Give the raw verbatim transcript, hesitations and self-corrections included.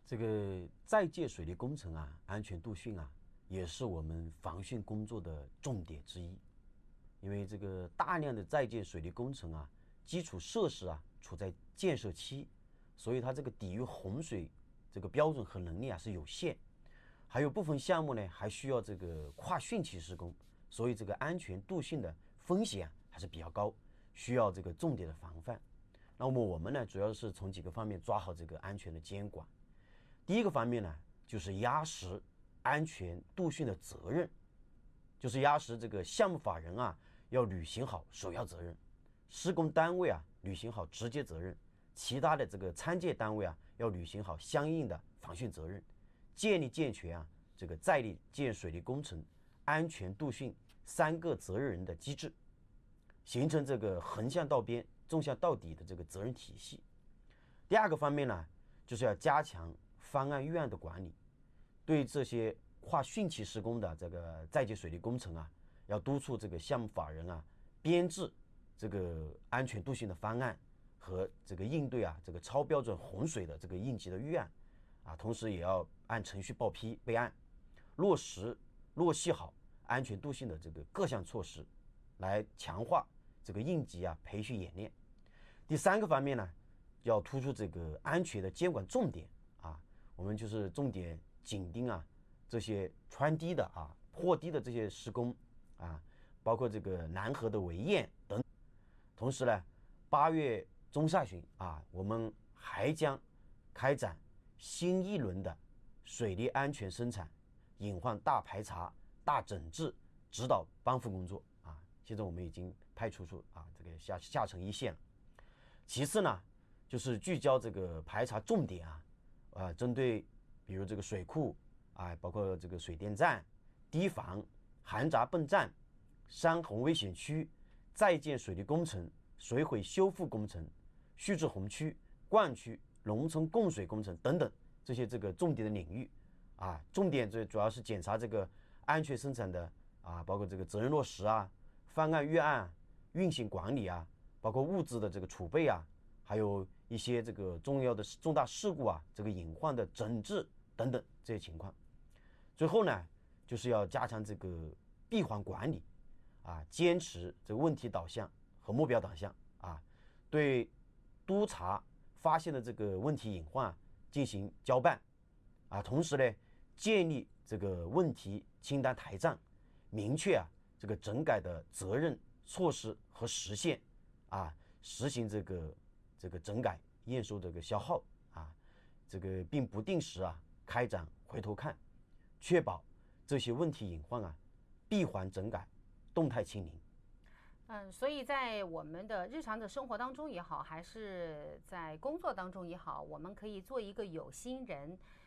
这个在建水利工程啊，安全度训啊，也是我们防汛工作的重点之一。因为这个大量的在建水利工程啊，基础设施啊处在建设期，所以它这个抵御洪水这个标准和能力啊是有限。还有部分项目呢，还需要这个跨汛期施工，所以这个安全度汛的风险啊还是比较高，需要这个重点的防范。那么我们呢，主要是从几个方面抓好这个安全的监管。第一个方面呢，就是压实安全度汛的责任，就是压实这个项目法人啊要履行好首要责任，施工单位啊履行好直接责任，其他的这个参建单位啊要履行好相应的防汛责任，建立健全啊这个在建水利工程安全度汛三个责任人的机制，形成这个横向到边、纵向到底的这个责任体系。第二个方面呢，就是要加强方案预案的管理，对这些跨汛期施工的这个在建水利工程啊，要督促这个项目法人啊编制这个安全度汛的方案和这个应对啊这个超标准洪水的这个应急的预案啊，同时也要按程序报批备案，落实落细好安全度汛的这个各项措施，来强化这个应急啊培训演练。第三个方面呢，要突出这个安全的监管重点啊，我们就是重点紧盯啊这些穿堤的啊破堤的这些施工啊，包括这个南河的围堰等。同时呢，八月中下旬啊，我们还将开展新一轮的水利安全生产隐患大排查、大整治指导帮扶工作啊。现在我们已经派出出啊这个下下沉一线了。其次呢，就是聚焦这个排查重点啊，啊，针对比如这个水库啊，包括这个水电站、堤防、涵闸泵站、山洪危险区、在建水利工程、水毁修复工程、蓄滞洪区、灌区、农村供水工程等等这些这个重点的领域啊，重点最主要是检查这个安全生产的啊，包括这个责任落实啊、方案预案、运行管理啊，包括物资的这个储备啊，还有一些这个重要的重大事故啊，这个隐患的整治等等这些情况。最后呢，就是要加强这个闭环管理啊，坚持这个问题导向和目标导向啊，对督查发现的这个问题隐患、啊、进行交办啊，同时呢，建立这个问题清单台账，明确啊这个整改的责任、措施和实现啊，实行这个这个整改验收这个消耗啊，这个并不定时啊开展回头看，确保这些问题隐患啊闭环整改，动态清零。 嗯，所以在我们的日常的生活当中也好，还是在工作当中也好，我们可以做一个有心人